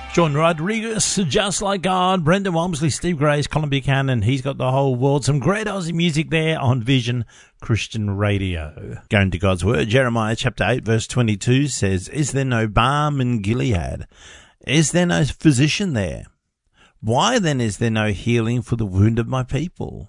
John Rodriguez, Just Like God, Brendan Walmsley, Steve Grace, Colin Buchanan. He's got the whole world. Some great Aussie music there on Vision Christian Radio. Going to God's Word, Jeremiah chapter 8 verse 22 says, Is there no balm in Gilead? Is there no physician there? Why then is there no healing for the wound of my people?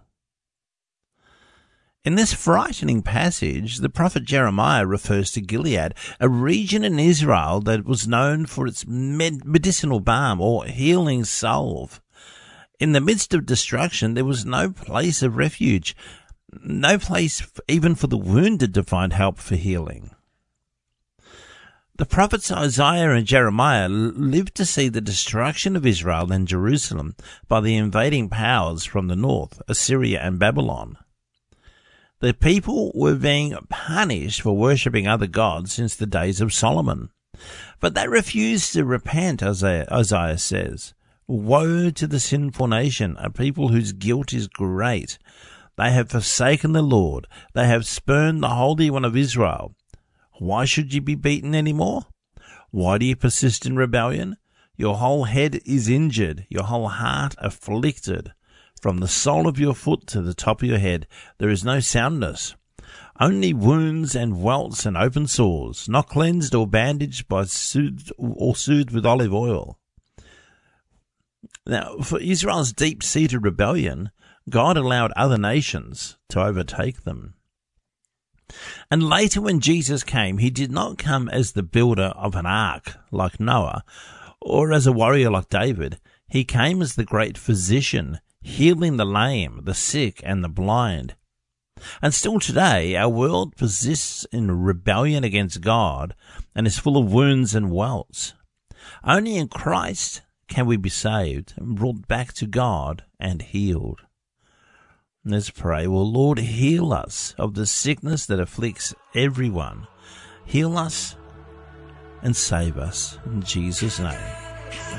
In this frightening passage, the prophet Jeremiah refers to Gilead, a region in Israel that was known for its medicinal balm or healing salve. In the midst of destruction, there was no place of refuge, no place even for the wounded to find help for healing. The prophets Isaiah and Jeremiah lived to see the destruction of Israel and Jerusalem by the invading powers from the north, Assyria and Babylon. The people were being punished for worshipping other gods since the days of Solomon. But they refused to repent, Isaiah says. Woe to the sinful nation, a people whose guilt is great. They have forsaken the Lord. They have spurned the Holy One of Israel. Why should you be beaten any more? Why do you persist in rebellion? Your whole head is injured, your whole heart afflicted. From the sole of your foot to the top of your head, there is no soundness. Only wounds and welts and open sores, not cleansed or bandaged by soothed with olive oil. Now, for Israel's deep-seated rebellion, God allowed other nations to overtake them. And later when Jesus came, he did not come as the builder of an ark like Noah, or as a warrior like David. He came as the great physician, healing the lame, the sick, and the blind. And still today, our world persists in rebellion against God and is full of wounds and welts. Only in Christ can we be saved and brought back to God and healed. Let's pray. Well, Lord, heal us of the sickness that afflicts everyone. Heal us and save us in Jesus' name.